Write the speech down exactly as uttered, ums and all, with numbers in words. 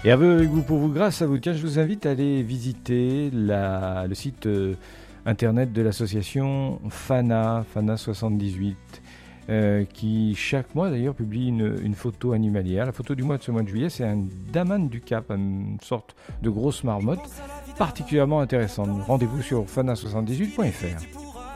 Et avec vous pour vous, grâce à vous, tiens, je vous invite à aller visiter la, le site euh, internet de l'association Fana, Fana soixante-dix-huit, euh, qui chaque mois d'ailleurs publie une, une photo animalière. La photo du mois de ce mois de juillet, c'est un daman du Cap, une sorte de grosse marmotte particulièrement intéressante. Rendez-vous sur fana soixante-dix-huit point f r.